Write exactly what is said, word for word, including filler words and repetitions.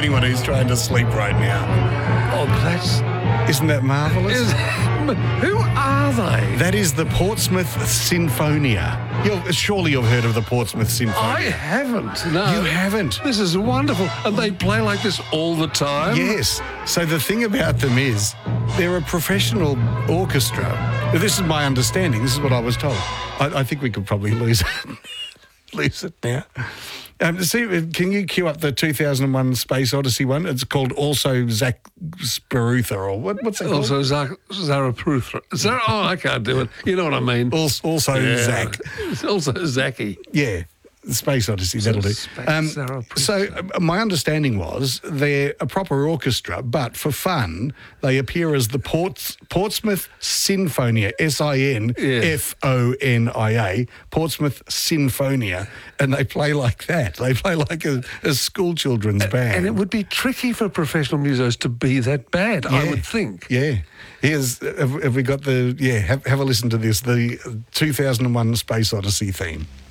anyone who's trying to sleep right now. Oh, that's... Isn't that marvellous? Is, who are they? That is the Portsmouth Sinfonia. You're, surely you've heard of the Portsmouth Sinfonia. I haven't. No. You haven't? This is wonderful. And they play like this all the time? Yes. So the thing about them is they're a professional orchestra. This is my understanding. This is what I was told. I, I think we could probably lose it. lose it now. Um, see, can you cue up the two thousand one Space Odyssey one? It's called Also Zach Sparutha, or what, what's it called? Also Zach, Zarathustra. Zara, oh, I can't do it. You know what I mean. Also, also yeah. Zach. It's also Zachy. Yeah. Space Odyssey, that'll do. Um, so uh, my understanding was they're a proper orchestra, but for fun, they appear as the Ports, Portsmouth Sinfonia, S I N F O N I A, Portsmouth Sinfonia, and they play like that. They play like a, a school children's band. And it would be tricky for professional musos to be that bad, yeah. I would think. Yeah. Here's, have, have we got the, yeah, have, have a listen to this, the two thousand one Space Odyssey theme.